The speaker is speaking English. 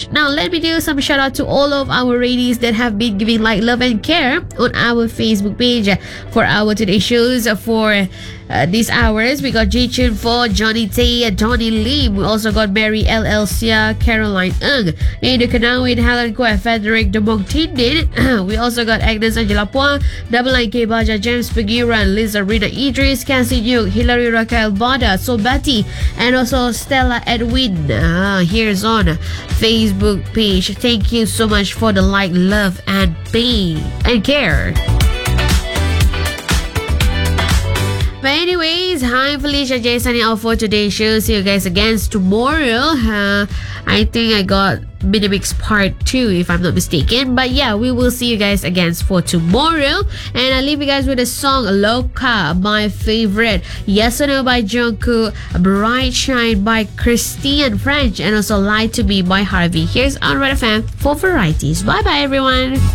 page. Now let me do some shout out to all of our ladies that have been giving like love and care on our Facebook page for our today's shows. For these hours, we got J Chun for Johnny Tay, Donnie Lim. We also got Mary L. Elsia, Caroline Ng, Ada Kanawin, Helen Kwe, Frederick Demong Tindin. We also got Agnes Angela Puang, Double Line K Baja, James Pegiran, Liza Rina Idris, Cassie Yuk, Hilary Raquel Bada, Sobati, and also Stella Edwin. Here's on Facebook page. Thank you so much for the like, love, and pay and care. But anyways, I'm Felicia J signing off for today's show. See you guys again tomorrow. I think I got Minimix Part 2 if I'm not mistaken. But yeah, we will see you guys again for tomorrow. And I'll leave you guys with a song, Loca, my favorite. Yes or No by Jungkook, Bright Shine by Christian French, and also Lie to Me by Harvey. Here's on Red FM for varieties. Bye bye everyone.